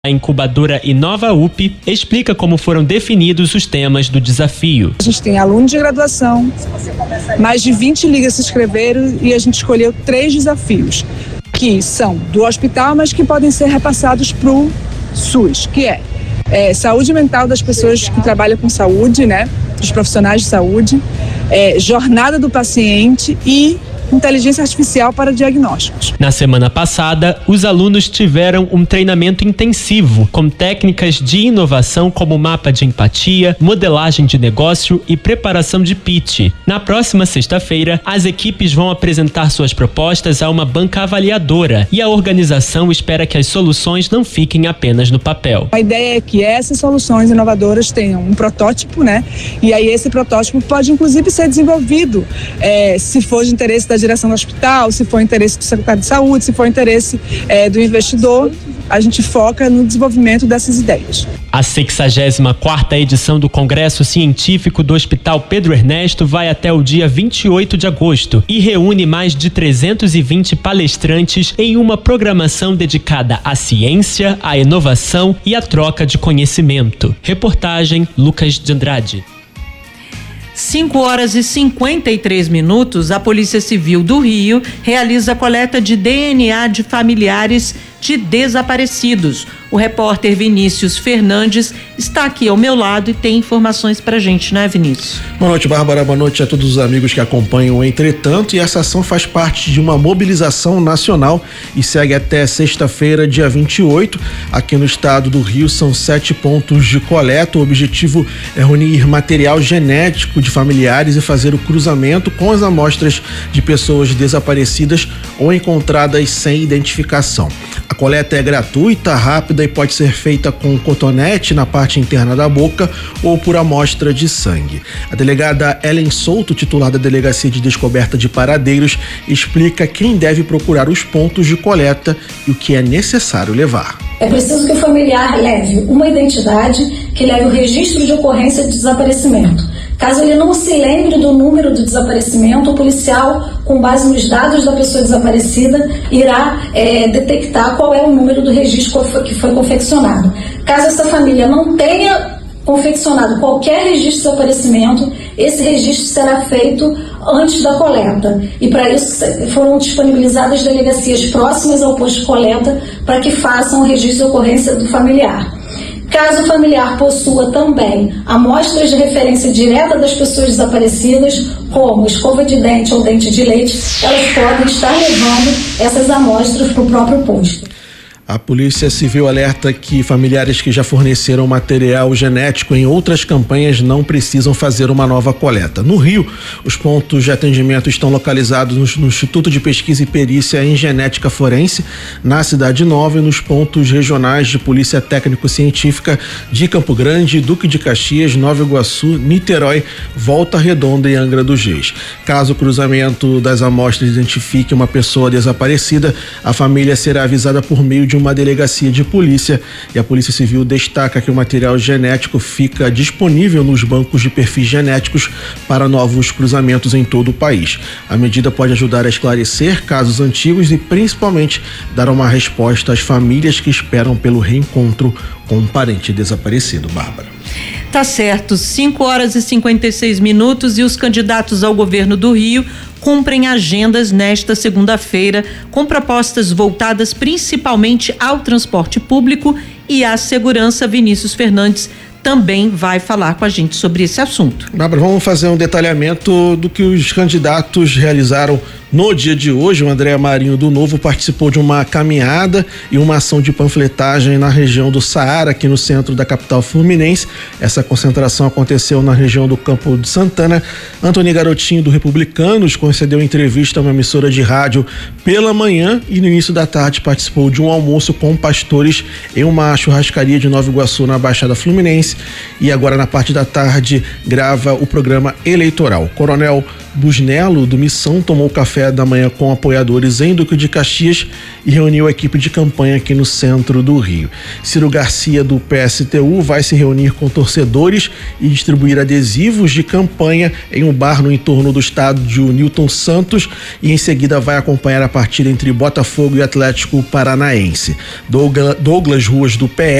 A incubadora Inova UP explica como foram definidos os temas do desafio. A gente tem alunos de graduação, mais de 20 ligas se inscreveram e a gente escolheu 3 desafios, que são do hospital, mas que podem ser repassados para o SUS, que é saúde mental das pessoas que trabalham com saúde, né, dos profissionais de saúde, jornada do paciente e inteligência artificial para diagnósticos. Na semana passada, os alunos tiveram um treinamento intensivo com técnicas de inovação como mapa de empatia, modelagem de negócio e preparação de pitch. Na próxima sexta-feira, as equipes vão apresentar suas propostas a uma banca avaliadora e a organização espera que as soluções não fiquem apenas no papel. A ideia é que essas soluções inovadoras tenham um protótipo, né? E aí esse protótipo pode inclusive ser desenvolvido se for de interesse da direção do hospital, se for interesse do secretário de saúde, se for interesse do investidor, a gente foca no desenvolvimento dessas ideias. A 64ª edição do Congresso Científico do Hospital Pedro Ernesto vai até o dia 28 de agosto e reúne mais de 320 palestrantes em uma programação dedicada à ciência, à inovação e à troca de conhecimento. Reportagem Lucas de Andrade. 5h53, a Polícia Civil do Rio realiza a coleta de DNA de familiares de desaparecidos. O repórter Vinícius Fernandes está aqui ao meu lado e tem informações pra gente, né, Vinícius? Boa noite, Bárbara. Boa noite a todos os amigos que acompanham o Entretanto. E essa ação faz parte de uma mobilização nacional e segue até sexta-feira, dia 28. Aqui no estado do Rio são 7 pontos de coleta. O objetivo é reunir material genético de familiares e fazer o cruzamento com as amostras de pessoas desaparecidas ou encontradas sem identificação. A coleta é gratuita, rápida e pode ser feita com cotonete na parte interna da boca ou por amostra de sangue. A delegada Ellen Souto, titular da Delegacia de Descoberta de Paradeiros, explica quem deve procurar os pontos de coleta e o que é necessário levar. É preciso que o familiar leve uma identidade, que leve o registro de ocorrência de desaparecimento. Caso ele não se lembre do número do desaparecimento, o policial, com base nos dados da pessoa desaparecida, irá detectar qual é o número do registro que foi confeccionado. Caso essa família não tenha confeccionado qualquer registro de desaparecimento, esse registro será feito antes da coleta. E para isso foram disponibilizadas delegacias próximas ao posto de coleta para que façam o registro de ocorrência do familiar. Caso o familiar possua também amostras de referência direta das pessoas desaparecidas, como escova de dente ou dente de leite, elas podem estar levando essas amostras para o próprio posto. A Polícia Civil alerta que familiares que já forneceram material genético em outras campanhas não precisam fazer uma nova coleta. No Rio, os pontos de atendimento estão localizados no Instituto de Pesquisa e Perícia em Genética Forense, na Cidade Nova e nos pontos regionais de Polícia Técnico-Científica de Campo Grande, Duque de Caxias, Nova Iguaçu, Niterói, Volta Redonda e Angra dos Reis. Caso o cruzamento das amostras identifique uma pessoa desaparecida, a família será avisada por meio de uma delegacia de polícia e a Polícia Civil destaca que o material genético fica disponível nos bancos de perfis genéticos para novos cruzamentos em todo o país. A medida pode ajudar a esclarecer casos antigos e principalmente dar uma resposta às famílias que esperam pelo reencontro com um parente desaparecido. Bárbara. Tá certo, 5h56 e os candidatos ao governo do Rio cumprem agendas nesta segunda-feira com propostas voltadas principalmente ao transporte público e à segurança. Vinícius Fernandes também vai falar com a gente sobre esse assunto. Bárbara, vamos fazer um detalhamento do que os candidatos realizaram no dia de hoje. O André Marinho do Novo participou de uma caminhada e uma ação de panfletagem na região do Saara, aqui no centro da capital fluminense. Essa concentração aconteceu na região do Campo de Santana. Antônio Garotinho, do Republicanos, concedeu entrevista a uma emissora de rádio pela manhã e no início da tarde participou de um almoço com pastores em uma churrascaria de Nova Iguaçu, na Baixada Fluminense. Paranaense e agora na parte da tarde grava o programa eleitoral. Coronel Busnello, do Missão, tomou café da manhã com apoiadores em Duque de Caxias e reuniu a equipe de campanha aqui no centro do Rio. Ciro Garcia, do PSTU, vai se reunir com torcedores e distribuir adesivos de campanha em um bar no entorno do estádio Newton Santos e em seguida vai acompanhar a partida entre Botafogo e Atlético Paranaense. Douglas Ruas, do PL,